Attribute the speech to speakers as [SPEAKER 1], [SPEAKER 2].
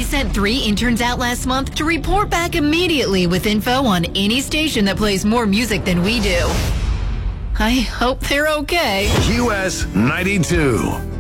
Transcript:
[SPEAKER 1] sent 3 interns out last month to report back immediately with info on any station that plays more music than we do. I hope they're okay.
[SPEAKER 2] US 92.